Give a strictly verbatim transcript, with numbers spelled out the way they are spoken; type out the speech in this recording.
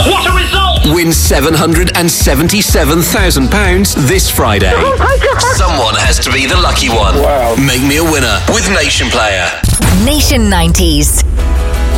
What a result! Win seven hundred seventy-seven thousand pounds this Friday. Oh my God. Someone has to be the lucky one. Wow. Make me a winner with Nation Player. Nation nineties.